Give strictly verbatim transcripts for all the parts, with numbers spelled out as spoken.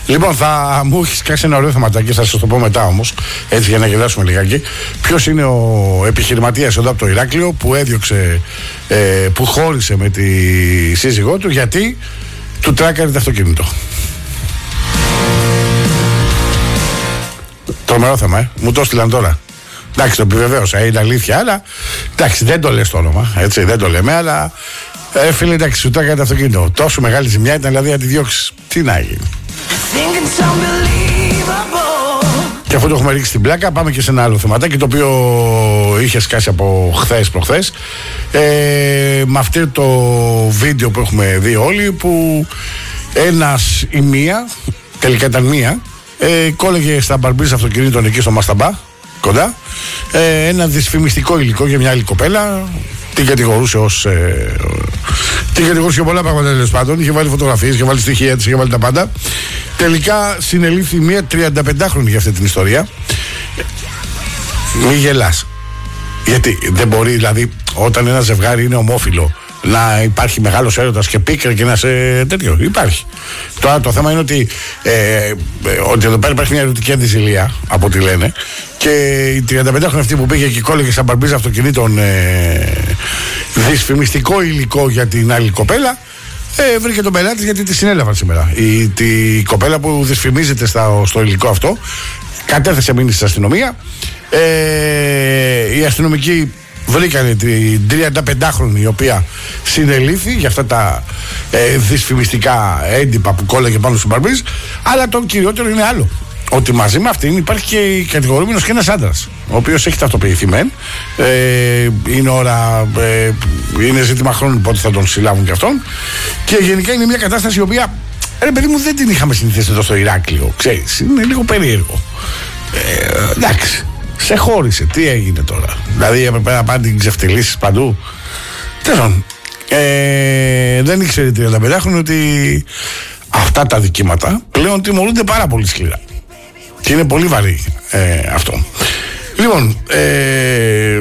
Λοιπόν, θα μου έχει κάνει ένα ωραίο θεματάκι, θα σα το πω μετά όμως, έτσι για να γελάσουμε λιγάκι. Ποιος είναι ο επιχειρηματίας εδώ από το Ηράκλειο που έδιωξε, ε, που χώρισε με τη σύζυγό του γιατί του τράκαρε το αυτοκίνητο. Τρομερό θέμα, ε. Μου το στείλαν τώρα. Εντάξει, το επιβεβαίωσα, είναι αλήθεια, αλλά εντάξει, δεν το λες το όνομα, έτσι, δεν το λέμε, αλλά ε, φίλε, εντάξει, σου τράκαρε το αυτοκίνητο. Τόσο μεγάλη ζημιά ήταν, δηλαδή, να τη διώξεις. Τι να γίνει. Και αφού το έχουμε ρίξει στην πλάκα, πάμε και σε ένα άλλο θεματάκι το οποίο είχε σκάσει από χθες προχθές. Ε, με αυτό το βίντεο που έχουμε δει όλοι, που ένας ή μία, τελικά ήταν μία, ε, κόλλεγε στα μπαρμπίζ αυτοκινήτων εκεί στο Μασταμπά, κοντά, ε, ένα δυσφημιστικό υλικό για μια άλλη κοπέλα. Την κατηγορούσε ως. Ε, την κατηγορούσε για πολλά πράγματα, τέλος πάντων. Είχε βάλει φωτογραφίες, είχε βάλει στοιχεία της, είχε βάλει τα πάντα. Τελικά συνελήφθη μια τριανταπεντάχρονη για αυτή την ιστορία. Μη γελάς. Γιατί δεν μπορεί, δηλαδή, όταν ένα ζευγάρι είναι ομόφυλο, να υπάρχει μεγάλος έρωτας και πίκρα και να σε τέτοιο. Υπάρχει. Τώρα το θέμα είναι ότι, ε, ε, ότι εδώ πέρα υπάρχει μια ερωτική αντιζηλία, από ό,τι λένε. Και η τριανταπεντάχρονη αυτή που πήγε και κόλληγε σαν μπαρμπίζα αυτοκινήτων ε, δυσφημιστικό υλικό για την άλλη κοπέλα, ε, βρήκε τον πελάτη γιατί τη συνέλαβαν σήμερα. Η, τη, η κοπέλα που δυσφημίζεται στα, στο υλικό αυτό κατέθεσε μήνυση στην αστυνομία. Ε, οι αστυνομικοί βρήκανε την τριανταπεντάχρονη η οποία συνελήφθη για αυτά τα ε, δυσφημιστικά έντυπα που κόλλαγε πάνω στο μπαρμπίζ. Αλλά το κυριότερο είναι άλλο. Ότι μαζί με αυτήν υπάρχει και κατηγορούμενος και ένας άντρας, ο οποίος έχει ταυτοποιηθεί μεν. Ε, είναι ώρα, ε, είναι ζήτημα χρόνου πότε θα τον συλλάβουν και αυτόν. Και γενικά είναι μια κατάσταση η οποία, ρε παιδί μου, δεν την είχαμε συνηθίσει εδώ στο Ηράκλειο. Ξέρεις, είναι λίγο περίεργο. Ε, εντάξει, σε χώρισε, τι έγινε τώρα? Δηλαδή έπρεπε να πάνε την ξεφτυλίσεις παντού. Τέλος, ε, δεν ήξερε η τριανταπεντάχρονη ότι αυτά τα δικήματα πλέον τιμωρούνται πάρα πολύ σκληρά. Και είναι πολύ βαρύ ε, αυτό. Λοιπόν, ε,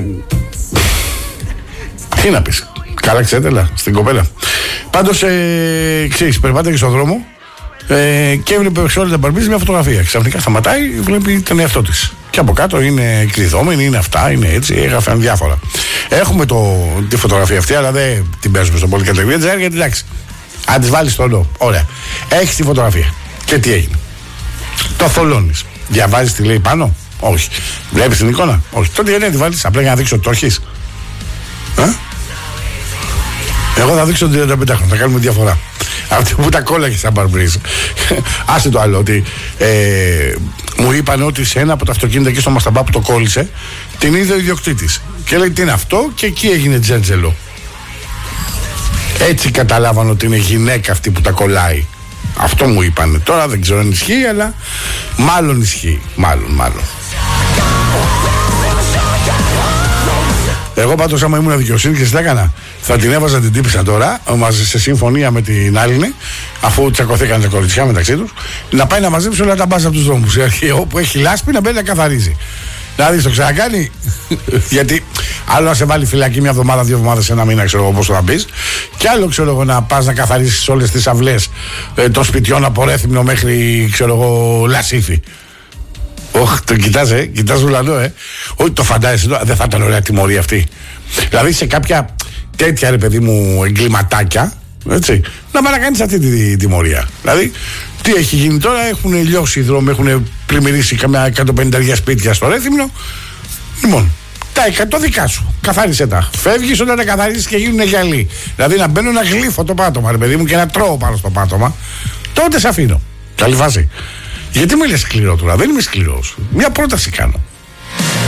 τι να πεις? Καλά ξέτελα στην κοπέλα. Πάντως, ε, ξέρεις, περπάταγε στον δρόμο ε, και έβλεπε σε όλα τα μπαρμπίζ μια φωτογραφία. Ξαφνικά σταματάει, βλέπει τον εαυτό της. Και από κάτω είναι κλειδώμενη, είναι αυτά, είναι έτσι, έγραφαν διάφορα. Έχουμε το, τη φωτογραφία αυτή, αλλά δεν την παίζουμε στον πολυκατοικία της, γιατί εντάξει, αν της βάλεις το όλο, ωραία. Έχεις τη φωτογραφία. Και τι έγινε? Το θολώνεις. Διαβάζεις τι λέει πάνω? Όχι. Βλέπεις την εικόνα? Όχι. Τότε γιατί να τη βάλεις? Απλά για να δείξω ότι το έχεις. Ε? Εγώ θα δείξω τον τριανταπεντάχρονο. Θα κάνουμε διαφορά. Αυτή που τα κόλλαγε σαν μπαρμπρίζ. Άσε το άλλο, ότι ε, μου είπαν ότι σε ένα από τα αυτοκίνητα εκεί στο Μασταμπά που το κόλλησε την είδε ο ιδιοκτήτης. Και λέει τι είναι αυτό, και εκεί έγινε τζέντζελο. Έτσι καταλάβαν ότι είναι γυναίκα αυτή που τα κολλάει. Αυτό μου είπανε. Τώρα δεν ξέρω αν ισχύει, αλλά μάλλον ισχύει. Μάλλον, μάλλον. Εγώ πάντως άμα ήμουν δικαιοσύνη και τι έκανα, θα την έβαζα την τύπησα τώρα, μαζί σε συμφωνία με την άλλη, αφού τσακωθήκαν τα κοριτσιά μεταξύ τους, να πάει να μαζέψει όλα τα μπάζα από τους δρόμους. Όπου έχει λάσπη να μπαίνει να καθαρίζει. Δηλαδή το ξανακάνει. Γιατί άλλο να σε βάλει φυλακή μια εβδομάδα, δύο εβδομάδες, ένα μήνα, ξέρω εγώ πώς θα μπει. Και άλλο ξέρω εγώ να πας να καθαρίσεις όλες τις αυλές ε, των σπιτιών από Ρέθυμνο μέχρι ξέρω εγώ Λασίθι. Ωχ, το κοιτάς, ε, κοιτάς ουλανό, ε. Όχι, το φαντάζεσαι τώρα, δεν θα ήταν ωραία τιμωρία αυτή? Δηλαδή σε κάποια τέτοια, ρε παιδί μου, εγκληματάκια, έτσι, να παρακάνεις αυτή τη τιμωρία. Δηλαδή, τι έχει γίνει τώρα? Έχουν λιώσει οι δρόμοι, έχουν πλημμυρίσει καμιά εκατόν πενήντα σπίτια στο Ρέθυμνο. Λοιπόν, τα εκατό δικά σου. Καθάρισε τα. Φεύγεις όταν τα καθαρίζεις και γίνουν γυαλί. Δηλαδή να μπαίνω να γλύφω το πάτωμα, ρε παιδί μου, και να τρώω πάνω στο πάτωμα. Τότε σε αφήνω. Καλή φάση. Γιατί με λες σκληρό τώρα? Δεν είμαι σκληρός. Μια πρόταση κάνω.